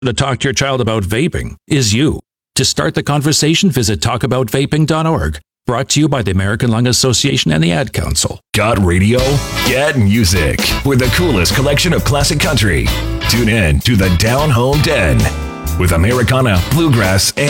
to talk to your child about vaping is you. To start the conversation, visit talkaboutvaping.org. Brought to you by the American Lung Association and the Ad Council. Got radio? Get music with the coolest collection of classic country. Tune in to the Down Home Den with Americana, bluegrass, and